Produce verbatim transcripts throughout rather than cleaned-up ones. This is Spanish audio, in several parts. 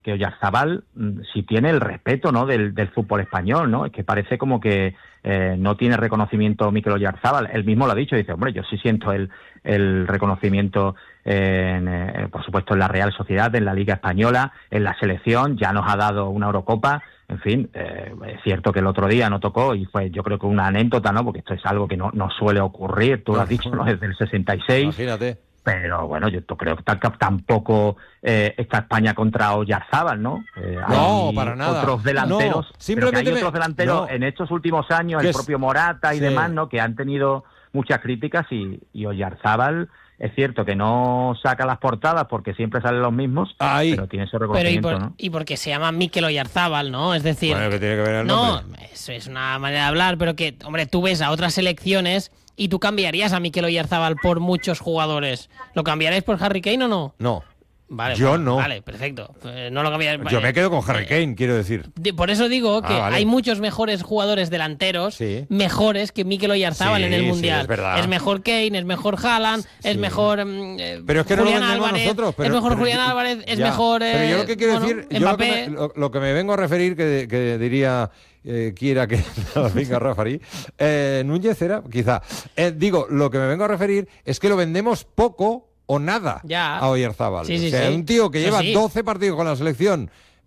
que Oyarzabal si tiene el respeto, ¿no?, del, del fútbol español, ¿no? Es que parece como que eh, no tiene reconocimiento Mikel Oyarzabal. Él mismo lo ha dicho, dice, hombre, yo sí siento el, el reconocimiento, en, eh, por supuesto, en la Real Sociedad, en la Liga Española, en la selección, ya nos ha dado una Eurocopa. En fin, eh, es cierto que el otro día no tocó y fue, yo creo que una anécdota, ¿no?, porque esto es algo que no, no suele ocurrir, tú lo has dicho, ¿no?, desde el sesenta y seis. Imagínate. Pero bueno, yo creo que tampoco eh, está España contra Oyarzabal, ¿no? Eh, no, hay para nada. Otros delanteros, no, simplemente hay otros me... delanteros no. en estos últimos años, el es... propio Morata y sí. demás, ¿no?, que han tenido muchas críticas y, y Oyarzabal es cierto que no saca las portadas porque siempre salen los mismos, Ahí. pero tiene ese reconocimiento, pero y, por, ¿no? y porque se llama Mikel Oyarzabal, ¿no? Es decir, bueno, que tiene que ver el no, nombre. eso es una manera de hablar, pero que, hombre, tú ves a otras selecciones y tú cambiarías a Mikel Oyarzabal por muchos jugadores. ¿Lo cambiaréis por Harry Kane o no? No. Vale, yo bueno, no. Vale, perfecto. Eh, no lo cambiaréis. Yo me quedo con Harry Kane, quiero decir. Por eso digo que ah, vale. hay muchos mejores jugadores delanteros, sí. mejores que Mikel Oyarzabal sí, en el Mundial. Sí, es, verdad. Es mejor Kane, es mejor Haaland, sí. es mejor eh, pero es que Julián no lo Álvarez, nosotros, pero, es mejor pero, Julián Álvarez, es ya. mejor eh, Pero yo lo que quiero bueno, decir, yo Mbappé. lo, que me, lo, lo que me vengo a referir, que, que diría eh, quiera que venga Rafarí, eh, Núñez era, quizá. Eh, digo, lo que me vengo a referir es que lo vendemos poco o nada ya. a Oyarzabal. Sí, sí, o sea, sí. un tío que sí, lleva sí. doce partidos con la selección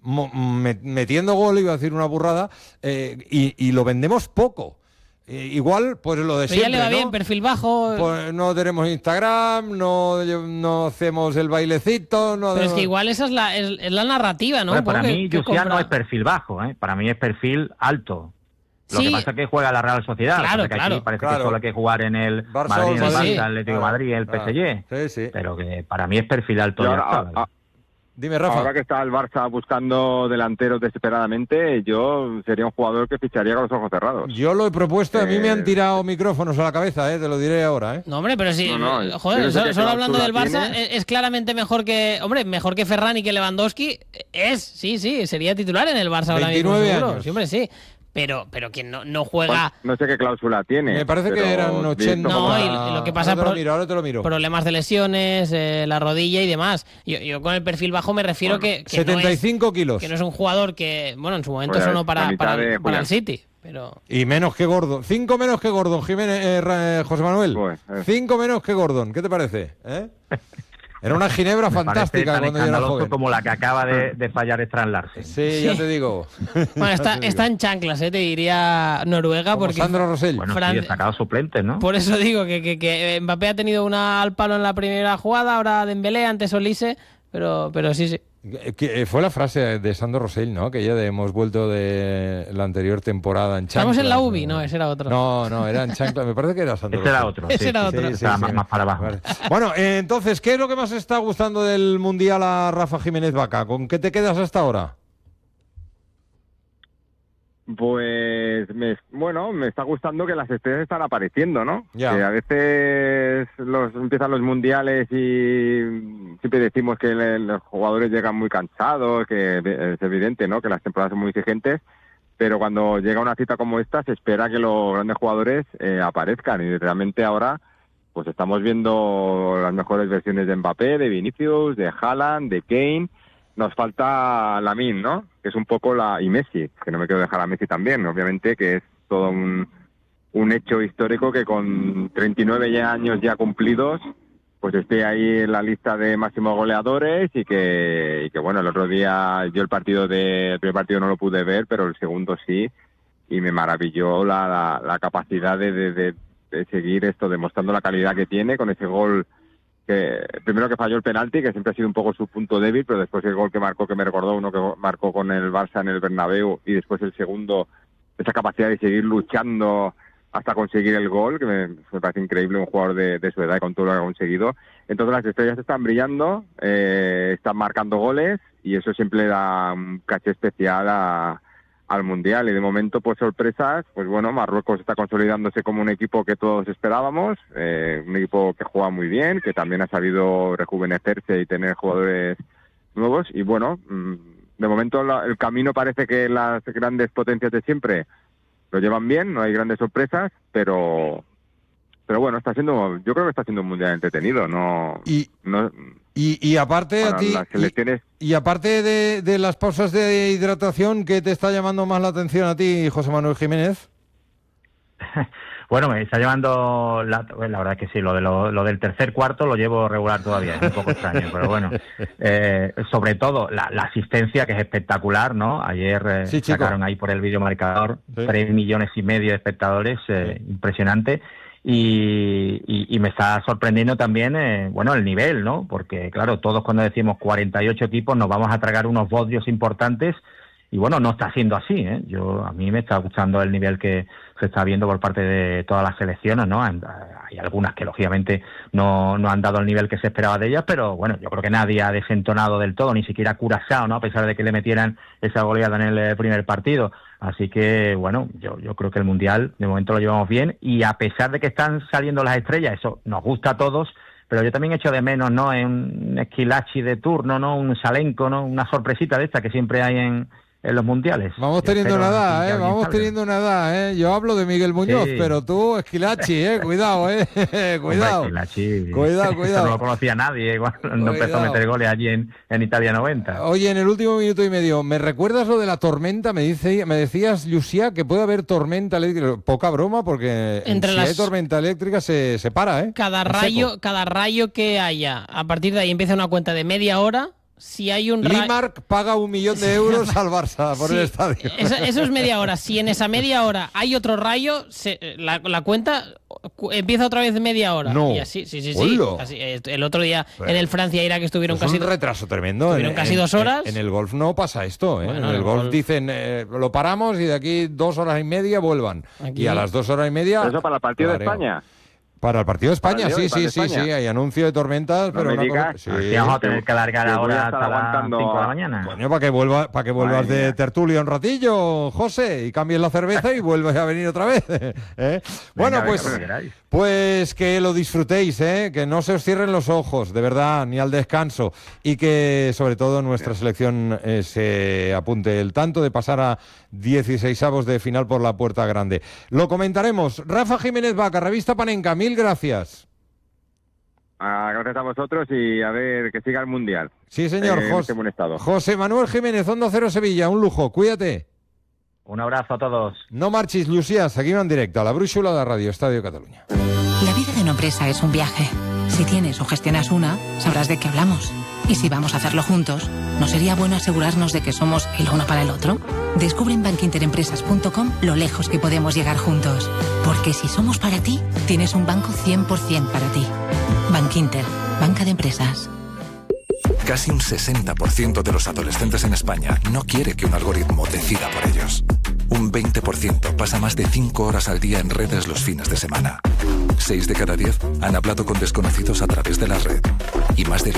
me, metiendo gol, iba a decir una burrada, eh, y, y lo vendemos poco. Eh, igual, pues lo de pero siempre, ya le va ¿no? bien, perfil bajo. Pues no tenemos Instagram, no, no hacemos el bailecito. No pero de... es que igual esa es la, es, es la narrativa, ¿no? Bueno, para Porque, mí, Llucià no es perfil bajo, ¿eh? Para mí es perfil alto. Lo sí. que pasa es que juega la Real Sociedad. Claro, que claro. Aquí parece claro. que solo hay que jugar en el Barça, Madrid, en el sí, Barça, sí. Atlético de claro, Madrid, el claro. P S G. Sí, sí. Pero que para mí es perfil alto. Ahora, ya está, a, a, Dime, Rafa. Ahora que está el Barça buscando delanteros desesperadamente, yo sería un jugador que ficharía con los ojos cerrados. Yo lo he propuesto, a mí eh... me han tirado micrófonos a la cabeza, eh, te lo diré ahora. Eh. No, hombre, pero sí, no, no, joder, solo, solo hablando del Barça, tiene... es, es claramente mejor que, hombre, mejor que Ferran y que Lewandowski, es, sí, sí, sería titular en el Barça ahora mismo, seguro. Años. Sí, hombre, sí. Pero, pero quien no, no juega... No sé qué cláusula tiene. Me parece que eran ochenta... No, para... y lo que pasa... Ahora te lo pro... miro, ahora te lo miro. Problemas de lesiones, eh, la rodilla y demás. Yo, yo con el perfil bajo me refiero bueno, que, que... setenta y cinco no es, kilos. Que no es un jugador que, bueno, en su momento pues sonó para, para, de, para el City. Pero... Y menos que Gordon. Cinco menos que Gordon, Jiménez, eh, eh, José Manuel. Pues, eh. Cinco menos que Gordon. ¿Qué te parece? ¿Eh? Era una ginebra Me fantástica tan cuando yo era joven. Como la que acaba de, de fallar Strand Larsen. Sí, sí, ya te digo. Bueno, está, te está digo. en chanclas, ¿eh? Te diría Noruega. Como porque Sandro Rosell. Bueno, Fran... sí, destacado suplente, ¿no? Por eso digo que, que, que Mbappé ha tenido una al palo en la primera jugada, ahora Dembélé, antes Olise, pero, pero sí, sí. Que fue la frase de Sandro Rosell, ¿no? Que ya de, hemos vuelto de la anterior temporada en chanclas. Estamos en la U B I, no, ese era otro. No, no, era en chanclas. Me parece que era Sandro Ese Rosell. era otro. Ese sí, era sí, otro. Sí, sí, sí, más, más para abajo. Vale. Bueno, eh, entonces, ¿qué es lo que más está gustando del Mundial a Rafa Jiménez Vaca? ¿Con qué te quedas hasta ahora? Pues, me, bueno, me está gustando que las estrellas están apareciendo, ¿no? Ya. Que a veces los, empiezan los mundiales y siempre decimos que le, los jugadores llegan muy cansados, que es evidente, ¿no? Que las temporadas son muy exigentes, pero cuando llega una cita como esta se espera que los grandes jugadores eh, aparezcan y realmente ahora pues estamos viendo las mejores versiones de Mbappé, de Vinicius, de Haaland, de Kane. Nos falta Lamine, ¿no? Que es un poco la... y Messi, que no me quiero dejar a Messi también, obviamente, que es todo un, un hecho histórico que con treinta y nueve años ya cumplidos, pues esté ahí en la lista de máximos goleadores y que, y que bueno, el otro día yo el partido de, el primer partido no lo pude ver, pero el segundo sí, y me maravilló la, la, la capacidad de, de, de, de seguir esto, demostrando la calidad que tiene con ese gol. Que primero que falló el penalti, que siempre ha sido un poco su punto débil, pero después el gol que marcó, que me recordó uno que marcó con el Barça en el Bernabéu, y después el segundo, esa capacidad de seguir luchando hasta conseguir el gol, que me, me parece increíble un jugador de, de su edad y con todo lo que ha conseguido. Entonces las estrellas están brillando, eh, están marcando goles, y eso siempre le da un caché especial a al Mundial, y de momento pues sorpresas, pues bueno, Marruecos está consolidándose como un equipo que todos esperábamos, eh, un equipo que juega muy bien, que también ha sabido rejuvenecerse y tener jugadores nuevos, y bueno, de momento la, el camino parece que las grandes potencias de siempre lo llevan bien, no hay grandes sorpresas, pero pero bueno, está siendo, yo creo que está siendo un Mundial entretenido, no, y no Y, y aparte Para a ti, las selecciones... y, y aparte de, de las pausas de hidratación, ¿qué te está llamando más la atención a ti, José Manuel Jiménez? Bueno, me está llevando, la, la verdad es que sí, lo, de lo, lo del tercer cuarto lo llevo regular todavía, es un poco extraño, pero bueno, eh, sobre todo la, la asistencia, que es espectacular, ¿no? Ayer eh, sí, sacaron ahí por el videomarcador sí. tres millones y medio de espectadores, eh, sí. impresionante, y, y, y me está sorprendiendo también, eh, bueno, el nivel, ¿no? Porque, claro, todos cuando decimos cuarenta y ocho equipos nos vamos a tragar unos vodios importantes. Y bueno, no está siendo así, ¿eh? Yo, a mí me está gustando el nivel que se está viendo por parte de todas las selecciones, ¿no? Hay algunas que lógicamente no, no han dado el nivel que se esperaba de ellas, pero bueno, yo creo que nadie ha desentonado del todo, ni siquiera Curazao, ¿no? A pesar de que le metieran esa goleada en el primer partido. Así que, bueno, yo, yo creo que el Mundial de momento lo llevamos bien, y a pesar de que están saliendo las estrellas, eso nos gusta a todos, pero yo también echo de menos, ¿no? Un Esquilachi de turno, ¿no? Un Salenko, ¿no? Una sorpresita de esta que siempre hay en... en los mundiales. Vamos teniendo una edad, ¿eh? Vamos teniendo una edad, ¿eh? Yo hablo de Miguel Muñoz, sí. pero tú, Esquilachi, ¿eh? Cuidado, ¿eh? Cuidado. Hombre, Esquilachi. Cuidado, cuidado. No lo conocía nadie, igual no empezó a meter goles allí en, en Italia noventa. Oye, en el último minuto y medio, ¿me recuerdas lo de la tormenta? Me dice, me decías, Llucia, que puede haber tormenta eléctrica. Poca broma, porque Entre si las... hay tormenta eléctrica se, se para, ¿eh? Cada rayo, cada rayo que haya, a partir de ahí empieza una cuenta de media hora. Si hay un ra... Limark paga un millón de euros al Barça por sí, el estadio. Eso, eso es media hora. Si en esa media hora hay otro rayo, se, la, la cuenta empieza otra vez media hora. No. Y así, sí, sí, sí. Así, el otro día pero, en el Francia-Irak estuvieron pues casi... un retraso tremendo. Estuvieron en, casi en, dos horas. En, en el golf no pasa esto, ¿eh? Bueno, en el golf, golf dicen, eh, lo paramos y de aquí dos horas y media vuelvan. Aquí. Y a las dos horas y media... ¿Eso para el partido de España? Para el partido de España, sí, sí, sí, España. sí, hay anuncio de tormentas, no pero me una digas, cosa... sí, vamos a tener que alargar ahora hasta las cinco de la mañana. Bueno, para que vuelva, para que vuelvas Ay, de tertulia un ratillo, José, y cambies la cerveza y vuelvas a venir otra vez. ¿eh? Bueno, venga, pues, venga, pues que lo disfrutéis, ¿eh? Que no se os cierren los ojos, de verdad, ni al descanso, y que sobre todo nuestra selección eh, se apunte el tanto de pasar a dieciseisavos de final por la puerta grande. Lo comentaremos. Rafa Jiménez Vaca, Revista Panenka, mil gracias. Ah, gracias a vosotros y a ver que siga el Mundial. Sí, señor. Eh, José, en buen estado. José Manuel Jiménez, Onda Cero Sevilla, un lujo, cuídate. Un abrazo a todos. No marchis, Llucia, seguimos en directo a la brúixola de Radio Estadio Cataluña. La vida de una empresa es un viaje. Si tienes o gestionas una, sabrás de qué hablamos. Y si vamos a hacerlo juntos, ¿no sería bueno asegurarnos de que somos el uno para el otro? Descubre en bank inter empresas punto com lo lejos que podemos llegar juntos. Porque si somos para ti, tienes un banco cien por ciento para ti. Bankinter, banca de empresas. Casi un sesenta por ciento de los adolescentes en España no quiere que un algoritmo decida por ellos. Un veinte por ciento pasa más de cinco horas al día en redes los fines de semana. seis de cada diez han hablado con desconocidos a través de la red. Y más de